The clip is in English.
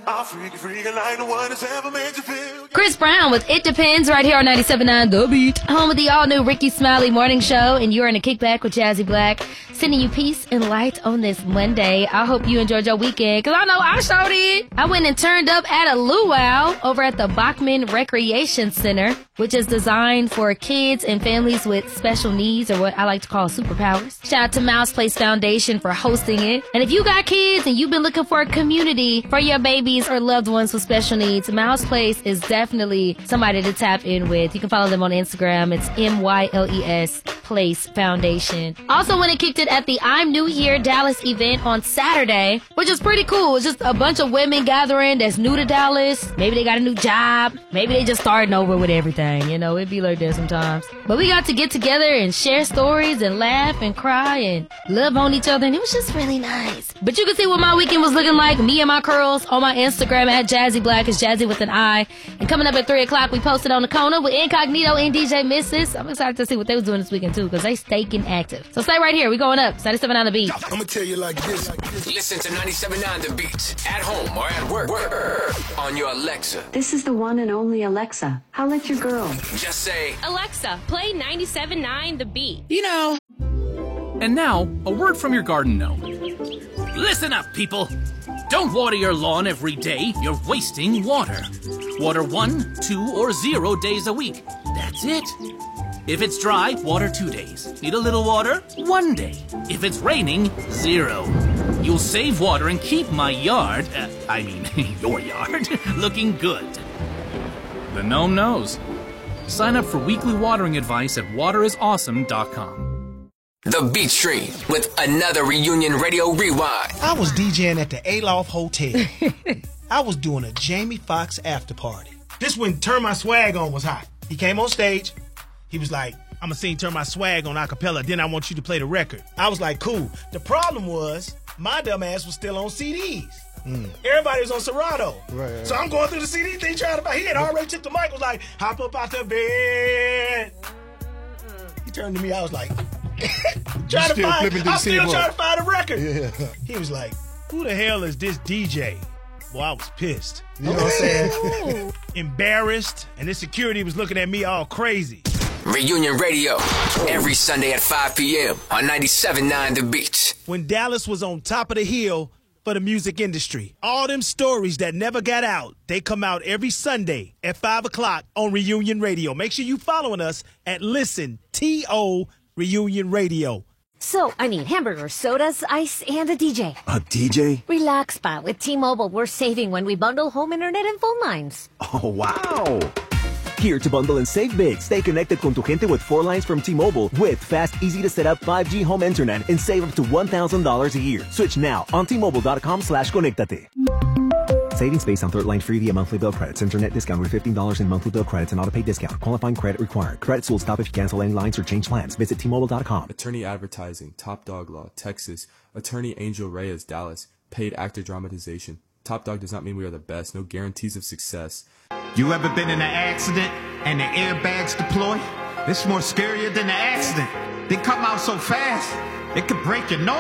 like the one that's ever made you feel. Chris Brown with It Depends right here on 97.9 The Beat. Home of the all-new Ricky Smiley Morning Show, and you're in a kickback with Jazzy Black, sending you peace and light on this Monday. I hope you enjoyed your weekend, because I know I sure did. I went and turned up at a luau over at the Bachman Recreation Center, which is designed for kids and families with special needs, or what I like to call superpowers. Shout out to Mouse Place Foundation for hosting it. And if you got kids and you've been looking for a community for your babies or loved ones with special needs, Mouse Place is definitely somebody to tap in with. You can follow them on Instagram. It's MYLES Place Foundation. Also went and kicked it at the I'm New Here Dallas event on Saturday, which is pretty cool. It's just a bunch of women gathering that's new to Dallas. Maybe they got a new job. Maybe they just starting over with everything. You know, it'd be like that sometimes. But we got to get together and share stories and laugh and cry and love on each other, and it was just really nice. But you can see what my weekend was looking like, me and my curls, on my Instagram at Jazzy Black. It's Jazzy with an I. And coming up at 3 o'clock, we posted on the Kona with Incognito and DJ Missus. I'm excited to see what they was doing this weekend too, because they staking active. So stay right here. We going up. It's 97 on the beat. I'm gonna tell you like this. Listen to 97.9 The Beat at home or at work on your Alexa. This is the one and only Alexa. How let your girl? Just say, Alexa, play 97.9 The Beat. You know. And now, a word from your garden gnome. Listen up, people. Don't water your lawn every day. You're wasting water. Water 1, 2, or 0 days a week. That's it. If it's dry, water 2 days. Need a little water? 1 day. If it's raining, 0. You'll save water and keep my yard, your yard, looking good. The gnome knows. Sign up for weekly watering advice at waterisawesome.com. The Beat Stream with another Reunion Radio Rewind. I was DJing at the Aloft Hotel. I was doing a Jamie Foxx after party. This when Turn My Swag On was hot. He came on stage. He was like, I'm going to sing Turn My Swag On a cappella, then I want you to play the record. I was like, cool. The problem was, my dumb ass was still on CDs. Everybody was on Serato. Right. So I'm going through the CD thing trying to buy. He had already took the mic, was like, hop up out the bed. He turned to me, I was like, I'm still trying to find a record. Yeah. He was like, who the hell is this DJ? Well, I was pissed. You know what I'm saying? Embarrassed, and the security was looking at me all crazy. Reunion Radio, every Sunday at 5 p.m. on 97.9 The Beat. When Dallas was on top of the hill for the music industry, all them stories that never got out, they come out every Sunday at 5 o'clock on Reunion Radio. Make sure you following us at Listen, T-O, Reunion Radio. So, hamburgers, sodas, ice, and a DJ. A DJ? Relax, pa. With T-Mobile, we're saving when we bundle home internet and phone lines. Oh, wow. Here to bundle and save big. Stay connected con tu gente with 4 lines from T-Mobile with fast, easy-to-set-up 5G home internet and save up to $1,000 a year. Switch now on T-Mobile.com/conectate. Savings based on 3rd line free via monthly bill credits. Internet discount with $15 in monthly bill credits and auto-pay discount. Qualifying credit required. Credits will stop if you cancel any lines or change plans. Visit T-Mobile.com. Attorney Advertising, Top Dog Law, Texas. Attorney Angel Reyes, Dallas. Paid actor dramatization. Top Dog does not mean we are the best. No guarantees of success. You ever been in an accident and the airbags deploy? It's more scarier than the accident. They come out so fast, it could break your nose.